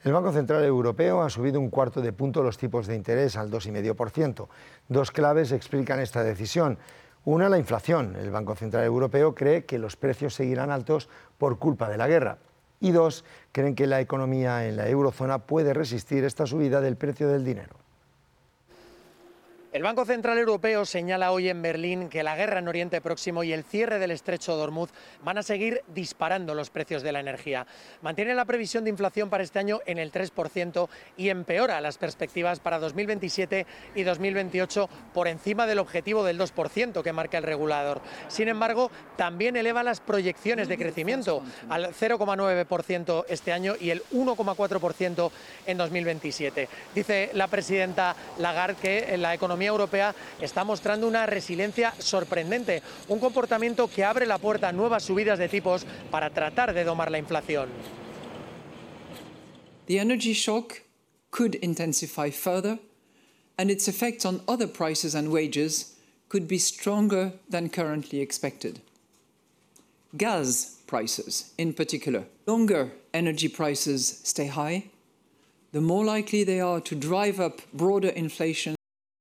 El Banco Central Europeo ha subido 1/4 punto los tipos de interés al 2,5%. Dos claves explican esta decisión. Una, la inflación. El Banco Central Europeo cree que los precios seguirán altos por culpa de la guerra. Y dos, creen que la economía en la eurozona puede resistir esta subida del precio del dinero. El Banco Central Europeo señala hoy en Berlín que la guerra en Oriente Próximo y el cierre del estrecho de Hormuz van a seguir disparando los precios de la energía. Mantiene la previsión de inflación para este año en el 3% y empeora las perspectivas para 2027 y 2028 por encima del objetivo del 2% que marca el regulador. Sin embargo, también eleva las proyecciones de crecimiento al 0,9% este año y el 1,4% en 2027. Dice la presidenta Lagarde que la economía europea está mostrando una resiliencia sorprendente, un comportamiento que abre la puerta a nuevas subidas de tipos para tratar de domar la inflación. The energy shock could intensify further, and its effects on other prices and wages could be stronger than currently expected. Gas prices, in particular. Longer energy prices stay high, the more likely they are to drive up broader inflation.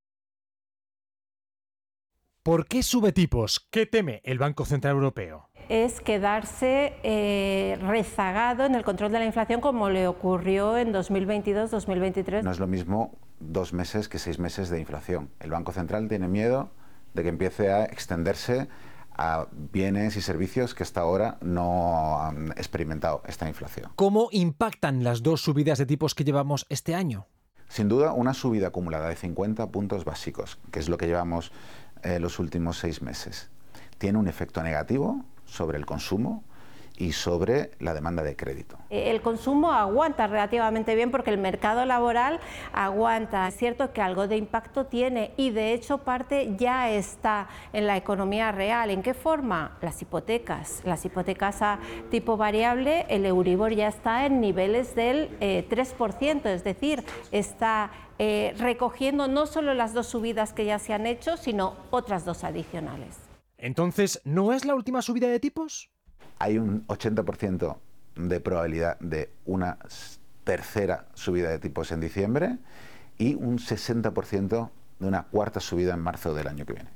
¿Por qué sube tipos? ¿Qué teme el Banco Central Europeo? Es quedarse rezagado en el control de la inflación como le ocurrió en 2022-2023. No es lo mismo 2 meses que 6 meses de inflación. El Banco Central tiene miedo de que empiece a extenderse a bienes y servicios que hasta ahora no han experimentado esta inflación. ¿Cómo impactan las dos subidas de tipos que llevamos este año? Sin duda, una subida acumulada de 50 puntos básicos, que es lo que llevamos los últimos 6 meses, tiene un efecto negativo sobre el consumo y sobre la demanda de crédito. El consumo aguanta relativamente bien porque el mercado laboral aguanta. Es cierto que algo de impacto tiene y de hecho parte ya está en la economía real. ¿En qué forma? Las hipotecas a tipo variable, el Euribor ya está en niveles del 3%, es decir, está recogiendo no solo las 2 subidas que ya se han hecho, sino otras 2 adicionales. Entonces, ¿no es la última subida de tipos? Hay un 80% de probabilidad de una tercera subida de tipos en diciembre y un 60% de una cuarta subida en marzo del año que viene.